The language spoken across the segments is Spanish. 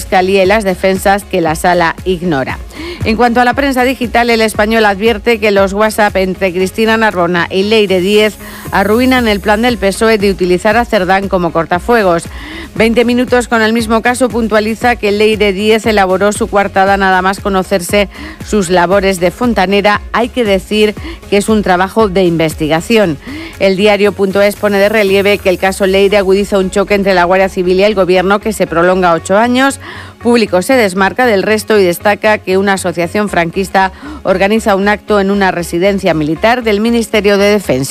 Fiscalía y las defensas que la Sala ignora. En cuanto a la prensa digital, El Español advierte que los WhatsApp entre Cristina Narbona y Leire Díez arruinan el plan del PSOE de utilizar a Cerdán como cortafuegos. 20 minutos con el mismo caso puntualiza que Leire Díez elaboró su coartada nada más conocerse sus labores de fontanera. Hay que decir que es un trabajo de investigación. El diario.es pone de relieve que el caso Leire agudiza un choque entre la Guardia Civil y el Gobierno que se prolonga 8 años. Público se desmarca del resto y destaca que una asociación franquista organiza un acto en una residencia militar del Ministerio de Defensa.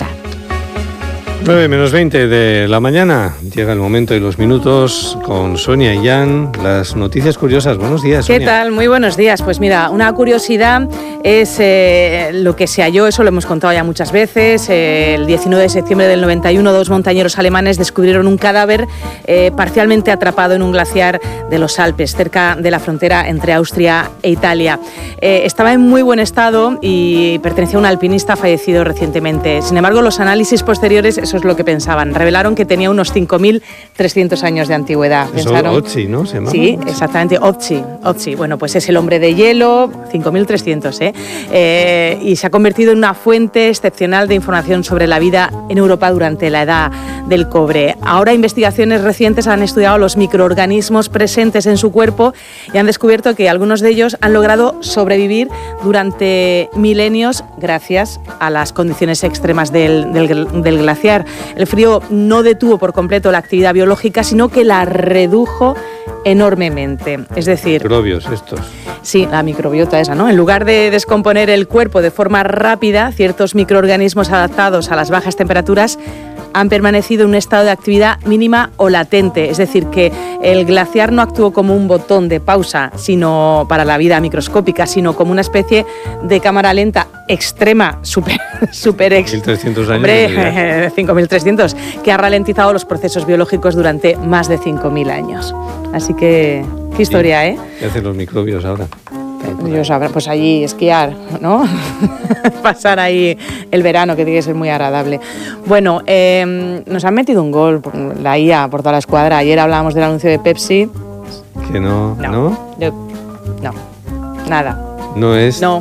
9:20 de la mañana, llega el momento y los minutos con Sonia y Jan, las noticias curiosas. Buenos días, Sonia. ¿Qué tal? Muy buenos días. Pues mira, una curiosidad es lo que se halló, eso lo hemos contado ya muchas veces. El 19 de septiembre del 91, 2 montañeros alemanes descubrieron un cadáver parcialmente atrapado en un glaciar de los Alpes, cerca de la frontera entre Austria e Italia. Estaba en muy buen estado y pertenecía a un alpinista fallecido recientemente. Sin embargo, los análisis posteriores, eso es lo que pensaban, revelaron que tenía unos 5.300 años de antigüedad. Eso, Pensaron, Otzi, ¿no? ¿Se llama? Sí, exactamente, Otzi. Bueno, pues es el hombre de hielo, 5.300, y se ha convertido en una fuente excepcional de información sobre la vida en Europa durante la edad del cobre. Ahora investigaciones recientes han estudiado los microorganismos presentes en su cuerpo y han descubierto que algunos de ellos han logrado sobrevivir durante milenios gracias a las condiciones extremas del glaciar. El frío no detuvo por completo la actividad biológica, sino que la redujo enormemente. Es decir, microbios estos. Sí, la microbiota esa, ¿no? En lugar de descomponer el cuerpo de forma rápida, ciertos microorganismos adaptados a las bajas temperaturas han permanecido en un estado de actividad mínima o latente. Es decir, que el glaciar no actuó como un botón de pausa sino para la vida microscópica, sino como una especie de cámara lenta extrema, súper 1.300 años. Hombre, 5.300, que ha ralentizado los procesos biológicos durante más de 5.000 años. Así que, qué historia, ¿eh? ¿Qué hacen los microbios ahora? Yo sabrá, pues allí esquiar, ¿no? Pasar ahí el verano, que tiene que ser muy agradable. Bueno, nos han metido un gol, la IA, por toda la escuadra. Ayer hablábamos del anuncio de Pepsi. Que no, no, nada. No es. No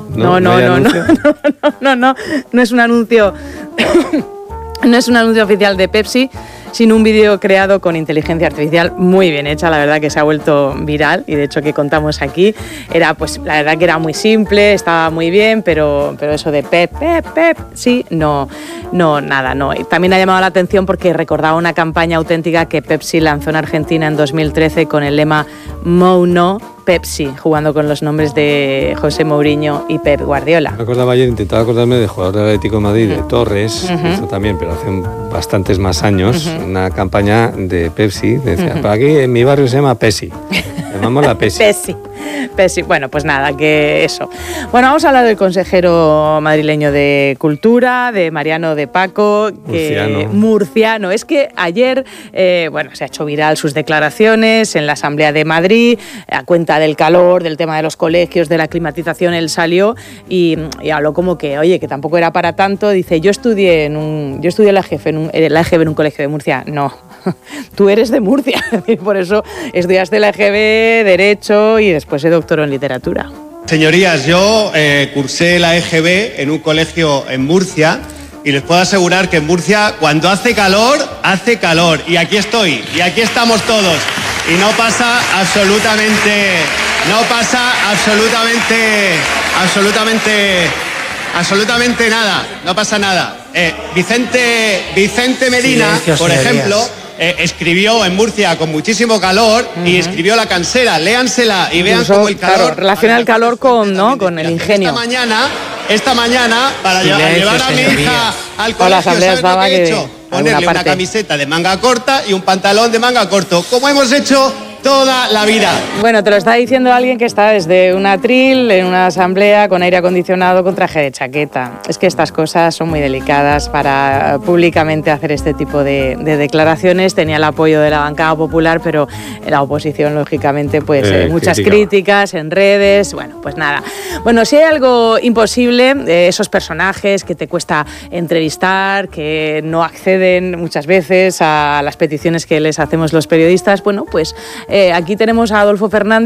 es un anuncio. No es un anuncio oficial de Pepsi, sino un vídeo creado con inteligencia artificial muy bien hecha, la verdad que se ha vuelto viral y de hecho que contamos aquí era, pues la verdad que era muy simple, estaba muy bien, pero eso de Pep, sí, no. Y también ha llamado la atención porque recordaba una campaña auténtica que Pepsi lanzó en Argentina en 2013 con el lema Mouno Pepsi, jugando con los nombres de José Mourinho y Pep Guardiola. Me acordaba ayer, intentaba acordarme de jugador del Atlético de Madrid, de Torres, eso también, pero hace bastantes más años, una campaña de Pepsi, decía, por aquí en mi barrio se llama Pepsi, llamamos la Pepsi. Pepsi, bueno, pues nada, que eso. Bueno, vamos a hablar del consejero madrileño de Cultura, de Mariano de Paco, murciano. Es que ayer, se ha hecho viral sus declaraciones en la Asamblea de Madrid, a cuenta del calor, del tema de los colegios, de la climatización, él salió y habló como que, oye, que tampoco era para tanto. Dice, yo estudié la EGB en un colegio de Murcia. No, tú eres de Murcia, por eso estudiaste la EGB, Derecho y después se doctoró en Literatura. Señorías, yo cursé la EGB en un colegio en Murcia y les puedo asegurar que en Murcia cuando hace calor, y aquí estoy, y aquí estamos todos. Y no pasa absolutamente nada, no pasa nada. Vicente Medina, por ejemplo, escribió en Murcia con muchísimo calor y escribió La Cansera. Léansela y vean cómo el calor... Claro, relaciona el calor con el ingenio. Esta mañana, para llevar a mi hija al colegio, ¿sabes lo que he hecho? Ponerle una camiseta de manga corta y un pantalón de manga corto, como hemos hecho toda la vida. Bueno, te lo está diciendo alguien que está desde un atril, en una asamblea, con aire acondicionado, con traje de chaqueta. Es que estas cosas son muy delicadas para públicamente hacer este tipo de declaraciones. Tenía el apoyo de la bancada popular, pero la oposición, lógicamente, pues muchas críticas en redes. Bueno, pues nada. Bueno, si hay algo imposible, esos personajes que te cuesta entrevistar, que no acceden muchas veces a las peticiones que les hacemos los periodistas, bueno, pues aquí tenemos a Adolfo Fernández.